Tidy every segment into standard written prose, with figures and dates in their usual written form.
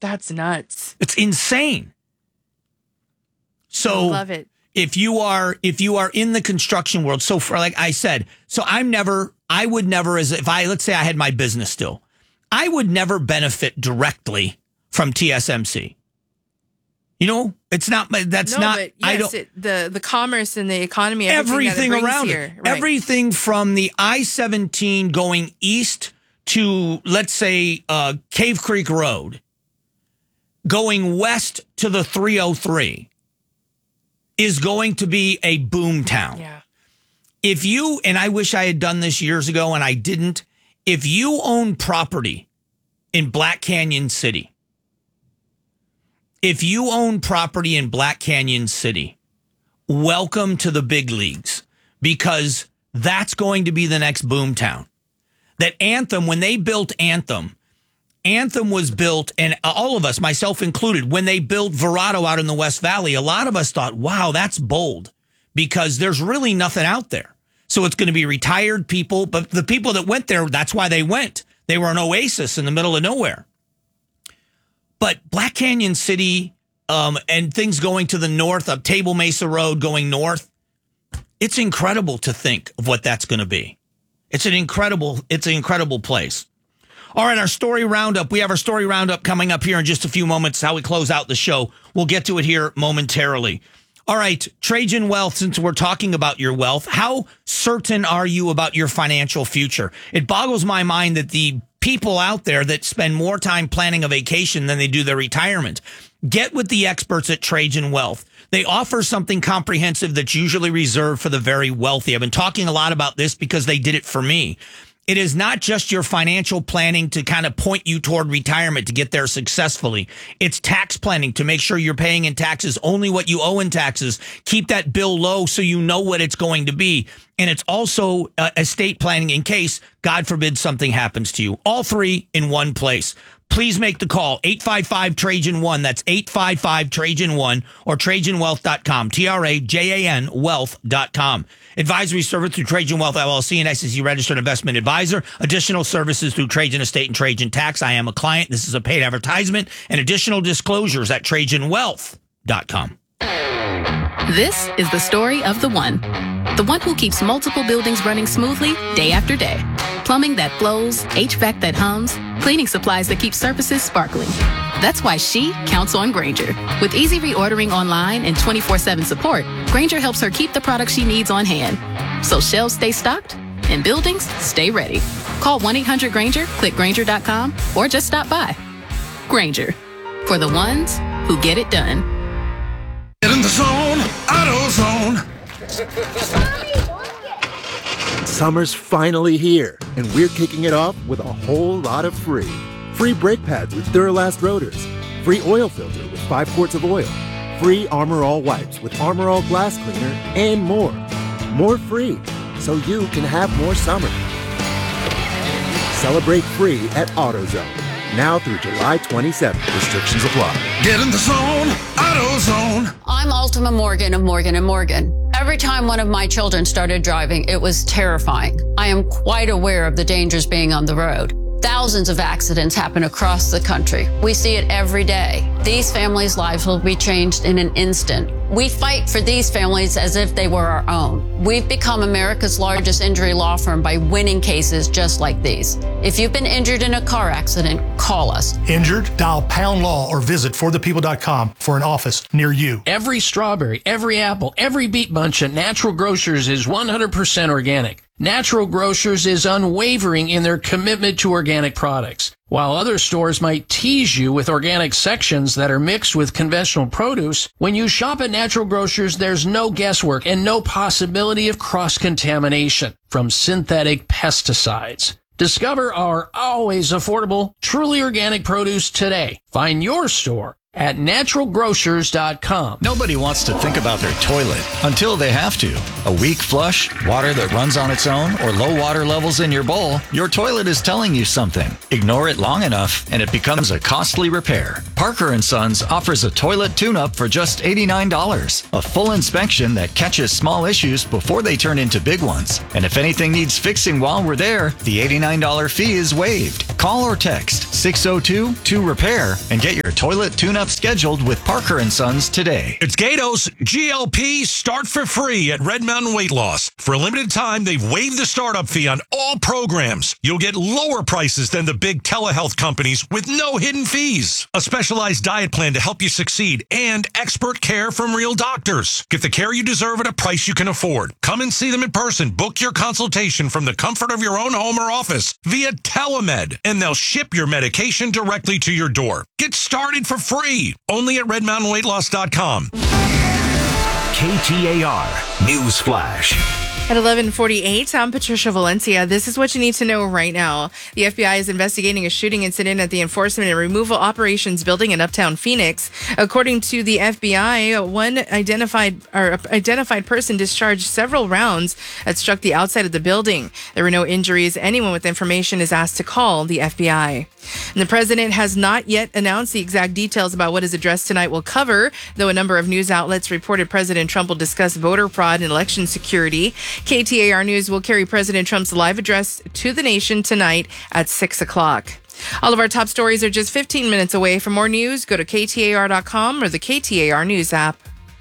That's nuts. It's insane. So I love it. If you are in the construction world, so for like I said, so I would never, let's say I had my business still, I would never benefit directly from TSMC. You know, it's not, that's not, but I yes, don't, the commerce and the economy, everything around here, it, right. everything from the I-17 going east to, let's say, Cave Creek Road, going west to the 303 is going to be a boom town. Yeah. If you, and I wish I had done this years ago and I didn't, if you own property in Black Canyon City, welcome to the big leagues, because that's going to be the next boom town. That Anthem, when they built Anthem was built, and all of us, myself included, when they built Verrado out in the West Valley, a lot of us thought, wow, that's bold, because there's really nothing out there. So it's going to be retired people, but the people that went there, that's why they went. They were an oasis in the middle of nowhere. But Black Canyon City and things going to the north of Table Mesa Road going north, it's incredible to think of what that's going to be. It's an incredible place. All right, our story roundup. We have our story roundup coming up here in just a few moments, how we close out the show. We'll get to it here momentarily. All right, Trajan Wealth, since we're talking about your wealth, how certain are you about your financial future? It boggles my mind that the people out there that spend more time planning a vacation than they do their retirement. Get with the experts at Trajan Wealth. They offer something comprehensive that's usually reserved for the very wealthy. I've been talking a lot about this because they did it for me. It is not just your financial planning to kind of point you toward retirement to get there successfully. It's tax planning to make sure you're paying in taxes only what you owe in taxes. Keep that bill low so you know what it's going to be. And it's also estate planning in case, God forbid, something happens to you. All three in one place. Please make the call, 855-TRAJAN-1. That's 855-TRAJAN-1 or TrajanWealth.com, TRAJAN Wealth.com. Advisory service through Trajan Wealth LLC, an SEC registered investment advisor. Additional services through Trajan Estate and Trajan Tax. I am a client. This is a paid advertisement, and additional disclosures at TrajanWealth.com. This is the story of the one who keeps multiple buildings running smoothly day after day. Plumbing that flows, HVAC that hums, cleaning supplies that keep surfaces sparkling. That's why she counts on Grainger. With easy reordering online and 24/7 support, Grainger helps her keep the products she needs on hand. So shelves stay stocked and buildings stay ready. Call 1-800-GRAINGER, click Grainger.com, or just stop by. Grainger, for the ones who get it done. Get in the zone, AutoZone. Summer's finally here, and we're kicking it off with a whole lot of free. Free brake pads with Duralast rotors. Free oil filter with 5 quarts of oil. Free Armor All wipes with Armor All glass cleaner, and more. More free, so you can have more summer. Celebrate free at AutoZone. Now through July 27th. Restrictions apply. Get in the zone, AutoZone. I'm Ultima Morgan of Morgan & Morgan. Every time one of my children started driving, it was terrifying. I am quite aware of the dangers being on the road. Thousands of accidents happen across the country. We see it every day. These families' lives will be changed in an instant. We fight for these families as if they were our own. We've become America's largest injury law firm by winning cases just like these. If you've been injured in a car accident, call us. Injured? Dial Pound Law or visit forthepeople.com for an office near you. Every strawberry, every apple, every beet bunch at Natural Grocers is 100% organic. Natural Grocers is unwavering in their commitment to organic products. While other stores might tease you with organic sections that are mixed with conventional produce, when you shop at Natural Grocers, there's no guesswork and no possibility of cross-contamination from synthetic pesticides. Discover our always affordable, truly organic produce today. Find your store at naturalgrocers.com. Nobody wants to think about their toilet until they have to. A weak flush, water that runs on its own, or low water levels in your bowl, your toilet is telling you something. Ignore it long enough, and it becomes a costly repair. Parker & Sons offers a toilet tune-up for just $89. A full inspection that catches small issues before they turn into big ones. And if anything needs fixing while we're there, the $89 fee is waived. Call or text 602-2REPAIR and get your toilet tune-up scheduled with Parker & Sons today. It's Gatos GLP Start for Free at Red Mountain Weight Loss. For a limited time, they've waived the startup fee on all programs. You'll get lower prices than the big telehealth companies with no hidden fees. A specialized diet plan to help you succeed and expert care from real doctors. Get the care you deserve at a price you can afford. Come and see them in person. Book your consultation from the comfort of your own home or office via Telemed, and they'll ship your medication directly to your door. Get started for free. Only at redmountainweightloss.com. KTAR News Flash. At 11:48, I'm Patricia Valencia. This is what you need to know right now. The FBI is investigating a shooting incident at the Enforcement and Removal Operations Building in Uptown Phoenix. According to the FBI, one identified person discharged several rounds that struck the outside of the building. There were no injuries. Anyone with information is asked to call the FBI. And the president has not yet announced the exact details about what his address tonight will cover, though a number of news outlets reported President Trump will discuss voter fraud and election security. KTAR News will carry President Trump's live address to the nation tonight at 6 o'clock. All of our top stories are just 15 minutes away. For more news, go to KTAR.com or the KTAR News app.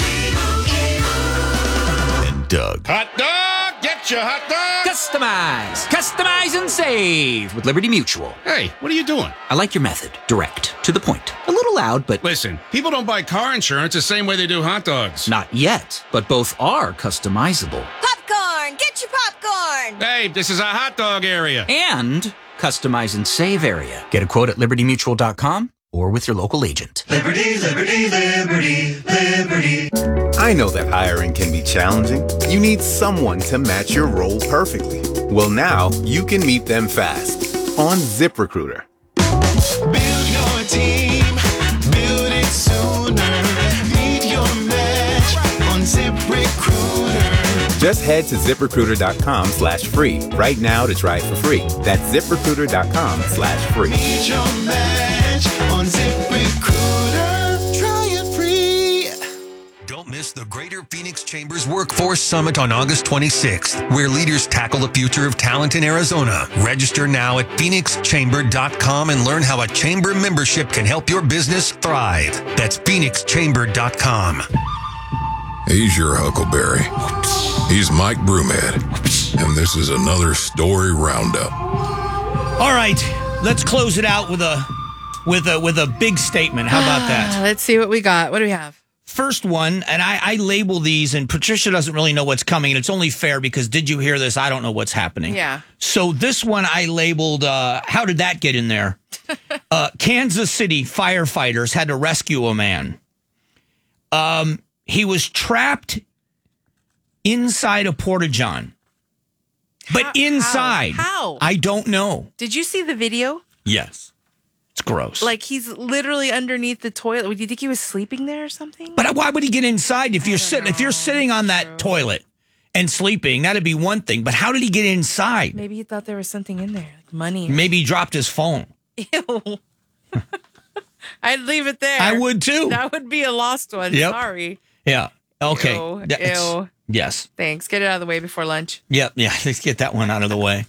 And Doug. Hot dog! Get your hot dog! Customize and save with Liberty Mutual. Hey, what are you doing? I like your method. Direct, to the point. A little loud, but... Listen, people don't buy car insurance the same way they do hot dogs. Not yet, but both are customizable. Popcorn! Get your popcorn! Hey, this is a hot dog area. And customize and save area. Get a quote at libertymutual.com or with your local agent. Liberty, liberty, liberty, liberty. I know that hiring can be challenging. You need someone to match your role perfectly. Well, now you can meet them fast on ZipRecruiter. Build your team, build it sooner. Meet your match on ZipRecruiter. Just head to ZipRecruiter.com/free right now to try it for free. That's ZipRecruiter.com/free. Meet your match on ZipRecruiter. Try it free. Don't miss the Greater Phoenix Chambers Workforce Summit on August 26th, where leaders tackle the future of talent in Arizona. Register now at phoenixchamber.com and learn how a chamber membership can help your business thrive. That's phoenixchamber.com. He's your Huckleberry. He's Mike Broomhead, and this is another story roundup. All right, let's close it out with a big statement. How about that? Let's see what we got. What do we have? First one, and I label these, and Patricia doesn't really know what's coming, and it's only fair because did you hear this? I don't know what's happening. Yeah. So this one I labeled, how did that get in there? Kansas City firefighters had to rescue a man. He was trapped inside a porta-john. But inside. How? I don't know. Did you see the video? Yes. It's gross. Like he's literally underneath the toilet. Do you think he was sleeping there or something? But why would he get inside if you're sitting on that toilet and sleeping? That'd be one thing. But how did he get inside? Maybe he thought there was something in there, like money. Maybe he dropped his phone. Ew. I'd leave it there. I would too. That would be a lost one. Yep. Sorry. Yeah. Okay. Ew. Yes. Thanks. Get it out of the way before lunch. Yep. Yeah. Let's get that one out of the way.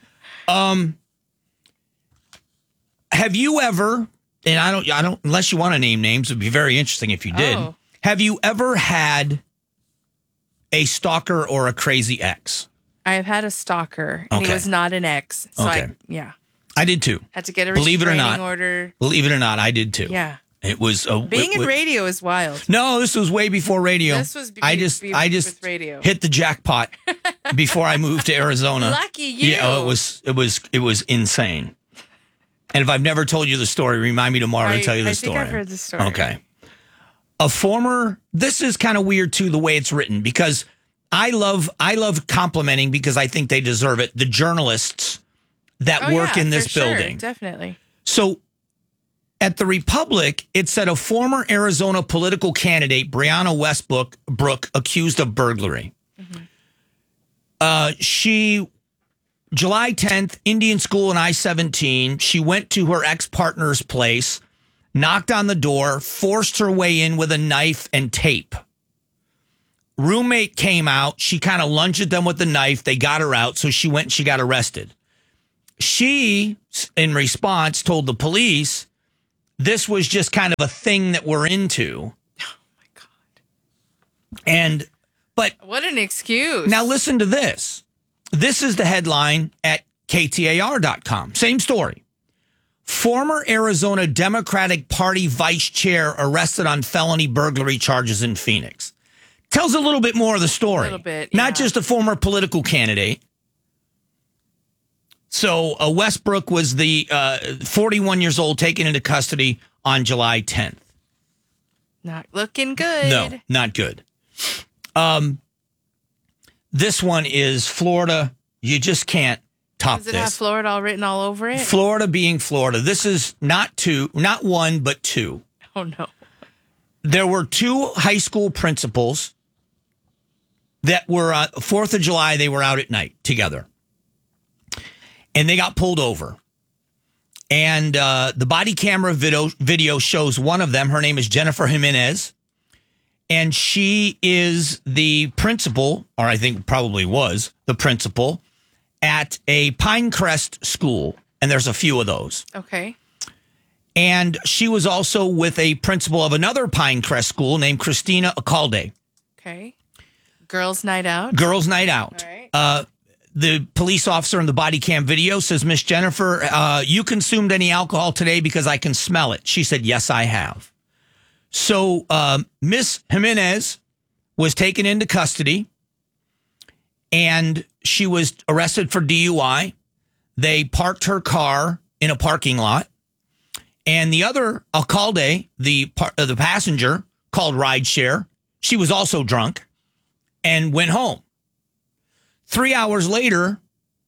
Have you ever, and I don't, unless you want to name names, it'd be very interesting if you did. Oh. Have you ever had a stalker or a crazy ex? I have had a stalker, and he Okay. was not an ex. So Okay. yeah. I did too. Had to get a Believe it or restraining not. order. Believe it or not, I did too. Yeah. It was Being in radio is wild. No, this was way before radio. This was I just with radio. hit the jackpot before I moved to Arizona. Lucky you. Yeah, it was insane. And if I've never told you the story, remind me tomorrow to tell you the story. I think I've heard the story. Okay. This is kind of weird too, the way it's written, because I love complimenting, because I think they deserve it, the journalists that work in this building. Definitely. So at the Republic, it said a former Arizona political candidate, Brianna Westbrook, accused of burglary. July 10th, Indian School and I-17. She went to her ex-partner's place, knocked on the door, forced her way in with a knife and tape. Roommate came out. She kind of lunged at them with the knife. They got her out, so she went and she got arrested. She, in response, told the police this was just kind of a thing that we're into. Oh, my God. But what an excuse. Now listen to this. This is the headline at KTAR.com. Same story. Former Arizona Democratic Party vice chair arrested on felony burglary charges in Phoenix. Tells a little bit more of the story. A little bit, yeah. Not just a former political candidate. So Westbrook was the 41 years old, taken into custody on July 10th. Not looking good. No, not good. This one is Florida. You just can't top this. Does it have Florida all written all over it? Florida being Florida. This is not one, but two. Oh, no. There were two high school principals that were 4th of July. They were out at night together. And they got pulled over. And the body camera video shows one of them. Her name is Jennifer Jimenez. And she is the principal, or I think probably was the principal, at a Pinecrest school. And there's a few of those. Okay. And she was also with a principal of another Pinecrest school named Christina Alcalde. Okay. Girls' night out. Girls' night out. All right. The police officer in the body cam video says, Miss Jennifer, you consumed any alcohol today because I can smell it. She said, yes, I have. So Miss Jimenez was taken into custody and she was arrested for DUI. They parked her car in a parking lot. And the other, Alcalde, the passenger, called rideshare. She was also drunk and went home. 3 hours later,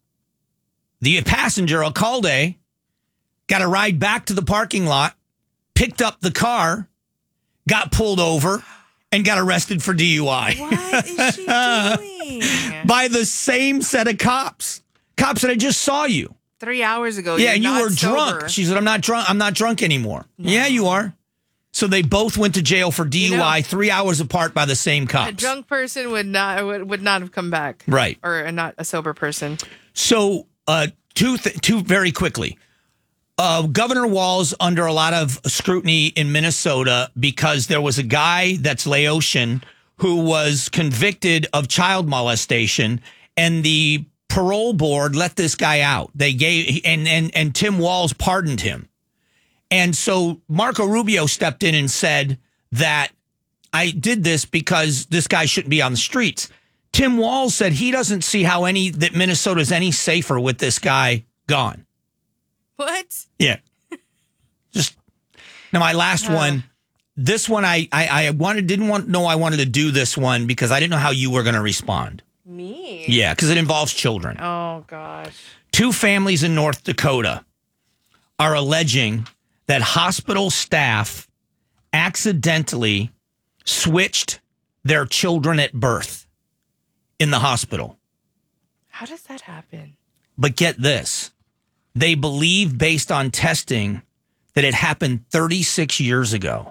the passenger, Alcalde, got a ride back to the parking lot, picked up the car, got pulled over, and got arrested for DUI. What is she doing? By the same set of cops. Cops that I just saw you. 3 hours ago. Yeah, and you were sober. drunk. She said, I'm not drunk. I'm not drunk anymore. No. Yeah, you are. So they both went to jail for DUI 3 hours apart by the same cops. A drunk person would not have come back. Right. Or not a sober person. So two very quickly. Governor Walz under a lot of scrutiny in Minnesota because there was a guy that's Laotian who was convicted of child molestation, and the parole board let this guy out. They gave and Tim Walz pardoned him. And so Marco Rubio stepped in and said that I did this because this guy shouldn't be on the streets. Tim Walz said he doesn't see how that Minnesota's any safer with this guy gone. What? Yeah. Just now, my last one. This one, I didn't know I wanted to do this one because I didn't know how you were going to respond. Me? Yeah, because it involves children. Oh gosh. Two families in North Dakota are alleging that hospital staff accidentally switched their children at birth in the hospital. How does that happen? But get this. They believe, based on testing, that it happened 36 years ago.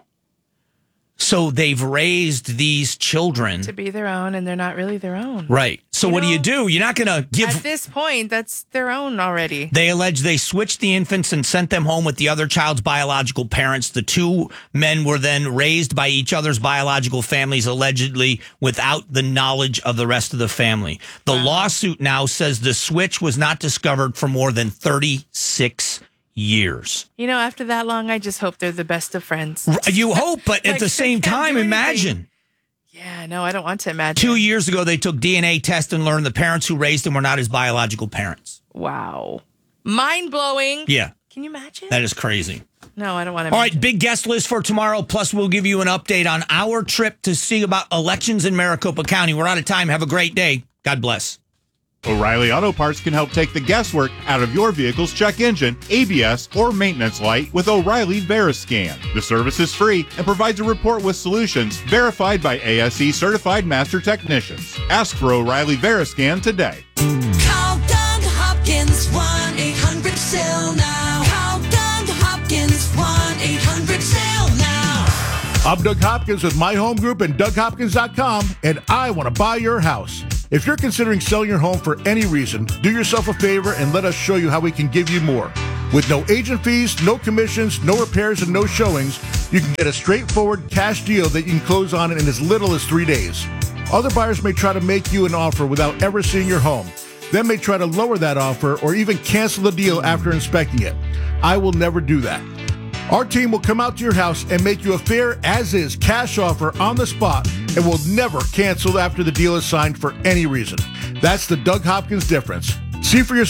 So they've raised these children to be their own, and they're not really their own. Right. So what do you do? You're not going to give... At this point, that's their own already. They allege they switched the infants and sent them home with the other child's biological parents. The two men were then raised by each other's biological families, allegedly without the knowledge of the rest of the family. The lawsuit now says the switch was not discovered for more than 36 years. You know, after that long, I just hope they're the best of friends. You hope, but at the same time, imagine. Yeah, no, I don't want to imagine. 2 years ago, they took DNA tests and learned the parents who raised him were not his biological parents. Wow. Mind-blowing. Yeah. Can you imagine? That is crazy. No, I don't want to imagine. All right, big guest list for tomorrow. Plus, we'll give you an update on our trip to see about elections in Maricopa County. We're out of time. Have a great day. God bless. O'Reilly Auto Parts can help take the guesswork out of your vehicle's check engine, ABS, or maintenance light with O'Reilly Veriscan. The service is free and provides a report with solutions verified by ASE certified master technicians. Ask for O'Reilly Veriscan today. Call Doug Hopkins 1-800-SALE now. Call Doug Hopkins 1-800-SALE now. I'm Doug Hopkins with My Home Group and DougHopkins.com, and I want to buy your house. If you're considering selling your home for any reason, do yourself a favor and let us show you how we can give you more. With no agent fees, no commissions, no repairs, and no showings, you can get a straightforward cash deal that you can close on in as little as 3 days. Other buyers may try to make you an offer without ever seeing your home. They may try to lower that offer or even cancel the deal after inspecting it. I will never do that. Our team will come out to your house and make you a fair as-is cash offer on the spot and will never cancel after the deal is signed for any reason. That's the Doug Hopkins difference. See for yourself.